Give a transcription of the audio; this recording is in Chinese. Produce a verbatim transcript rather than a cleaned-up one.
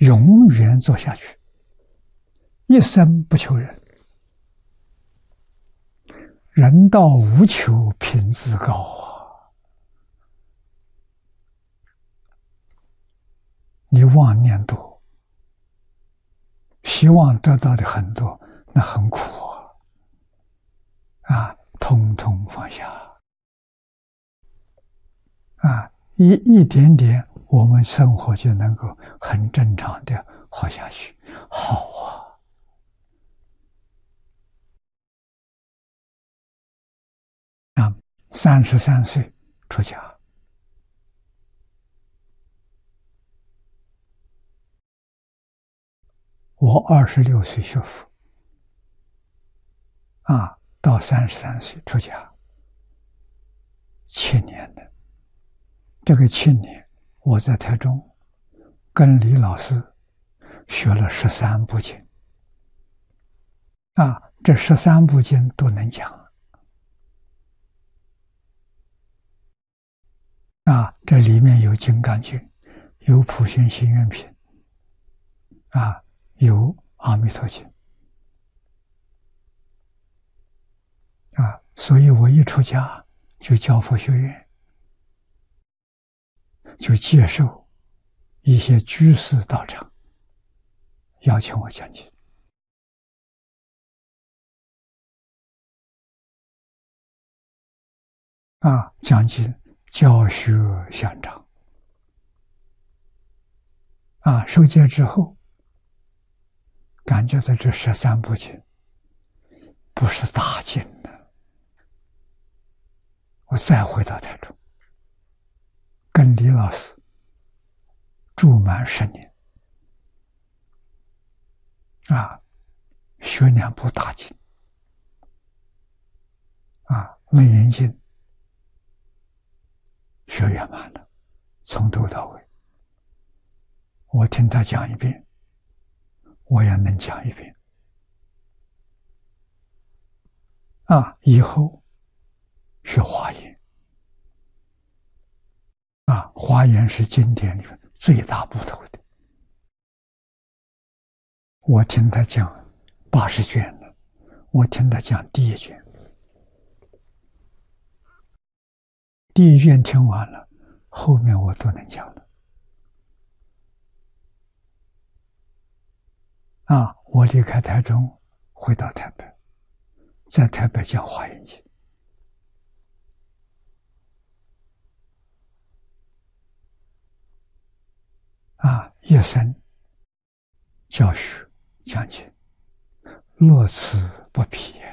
永远做下去，一生不求人。人道无求，品质高啊！你妄念多，希望得到的很多，那很苦啊！啊，通通放下啊！一一点点，我们生活就能够很正常的活下去，好啊！啊，三十三岁出家，我二十六岁学佛，啊，到三十三岁出家，七年了。这个七年，我在台中跟李老师学了十三部经，啊，这十三部经都能讲。啊，这里面有《金刚经》，有《普贤行愿品》，啊，有《阿弥陀经》，啊，所以我一出家就教佛学院，就接受一些居士道场邀请我讲经，啊，讲经教学相长。啊，受戒之后，感觉到这十三部经不是大经了。我再回到台中，跟李老师住满十年，啊，学两部大经，啊，《楞严经》学圆满了，从头到尾。我听他讲一遍，我也能讲一遍。啊，以后学华严，啊，华严是经典里面最大部头的。我听他讲八十卷了，我听他讲第一卷，第一卷听完了，后面我都能讲了。啊，我离开台中，回到台北，在台北讲华严经。啊，一生教学讲经，乐此不疲。